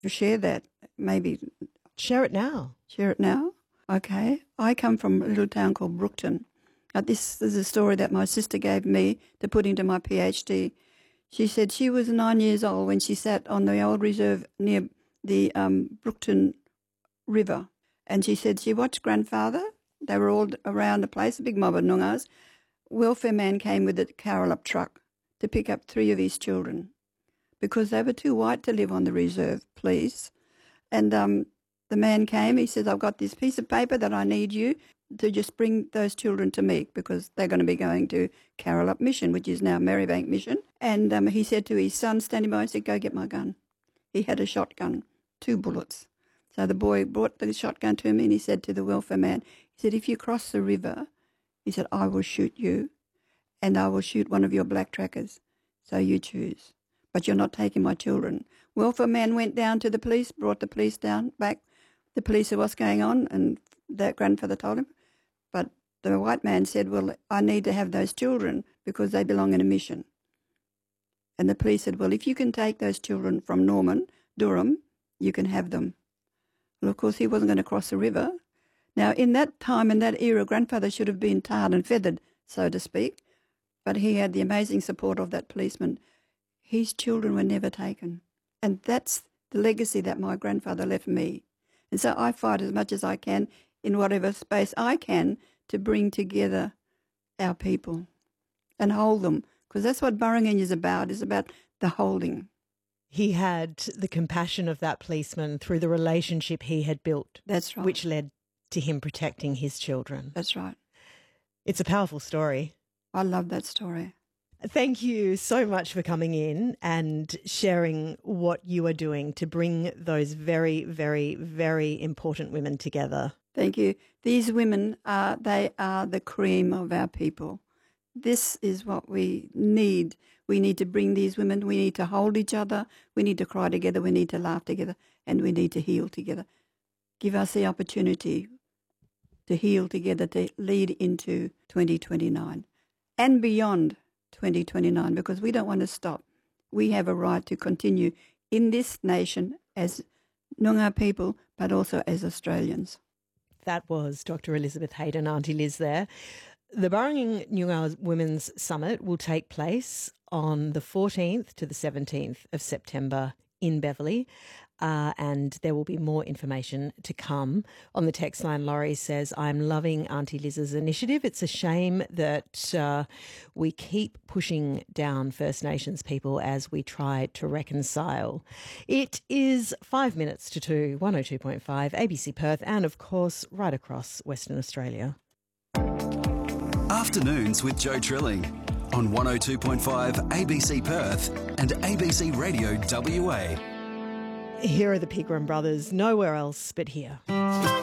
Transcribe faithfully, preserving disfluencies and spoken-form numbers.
share that. Maybe share it now. Share it now? Okay. I come from a little town called Brookton. Now, this is a story that my sister gave me to put into my PhD. She said she was nine years old when she sat on the old reserve near the um, Brookton River. And she said she watched grandfather. They were all around the place, a big mob of Noongas. Welfare man came with a Carolup truck to pick up three of his children because they were too white to live on the reserve, please. And um, the man came, he said, I've got this piece of paper that I need you to just bring those children to me because they're going to be going to Carolup Mission, which is now Marybank Mission. And um, he said to his son standing by, he said, go get my gun. He had a shotgun, two bullets. So the boy brought the shotgun to me and he said to the welfare man, he said, if you cross the river, he said, I will shoot you and I will shoot one of your black trackers. So you choose. But you're not taking my children. Welfare man went down to the police, brought the police down, back. The police said, what's going on? And that grandfather told him. But the white man said, well, I need to have those children because they belong in a mission. And the police said, well, if you can take those children from Norman, Durham, you can have them. Well, of course, he wasn't going to cross the river. Now, in that time, in that era, grandfather should have been tarred and feathered, so to speak, but he had the amazing support of that policeman. His children were never taken. And that's the legacy that my grandfather left me. And so I fight as much as I can in whatever space I can to bring together our people and hold them, because that's what Burranging is about, is about the holding. He had the compassion of that policeman through the relationship he had built. That's right. Which led to him protecting his children. That's right. It's a powerful story. I love that story. Thank you so much for coming in and sharing what you are doing to bring those very, very, very important women together. Thank you. These women, are they are the cream of our people. This is what we need. We need to bring these women. We need to hold each other. We need to cry together. We need to laugh together. And we need to heal together. Give us the opportunity to heal together, to lead into twenty twenty-nine and beyond twenty twenty-nine, because we don't want to stop. We have a right to continue in this nation as Noongar people, but also as Australians. That was Doctor Elizabeth Hayden, Auntie Liz there. The Burranging Noongar Women's Summit will take place on the fourteenth to the seventeenth of September in Beverley, uh, and there will be more information to come. On the text line, Laurie says, I'm loving Auntie Liz's initiative. It's a shame that uh, we keep pushing down First Nations people as we try to reconcile. It is five minutes to two, one oh two point five, A B C Perth, and of course, right across Western Australia. Afternoons with Joe Trilling on one oh two point five A B C Perth and A B C Radio W A. Here are the Pegram Brothers, nowhere else but here.